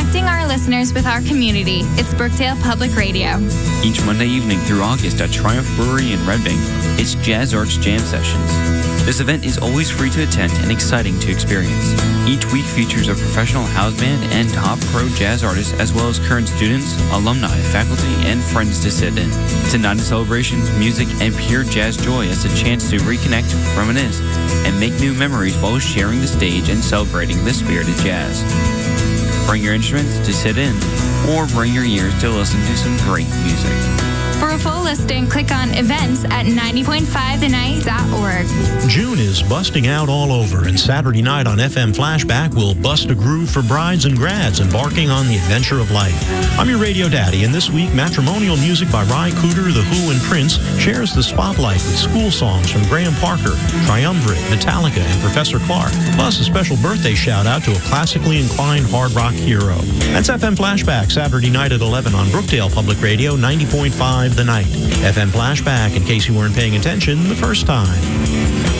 connecting our listeners with our community. It's Brookdale Public Radio. Each Monday evening through August at Triumph Brewery in Red Bank, it's Jazz Arts Jam Sessions. This event is always free to attend and exciting to experience. Each week features a professional house band and top pro jazz artists, as well as current students, alumni, faculty, and friends to sit in. It's a night of celebration, music, and pure jazz joy as a chance to reconnect, reminisce, and make new memories while sharing the stage and celebrating the spirit of jazz. Bring your instruments to sit in, or bring your ears to listen to some great music. For a full listing, click on events at 90.5thenight.org. June is busting out all over, and Saturday night on FM Flashback will bust a groove for brides and grads embarking on the adventure of life. I'm your radio daddy, and this week, matrimonial music by Ry Cooder, The Who, and Prince shares the spotlight with school songs from Graham Parker, Triumvirate, Metallica, and Professor Clark, plus a special birthday shout-out to a classically inclined hard rock hero. That's FM Flashback, Saturday night at 11 on Brookdale Public Radio, 90.5 The Night. FM Flashback, in case you weren't paying attention the first time.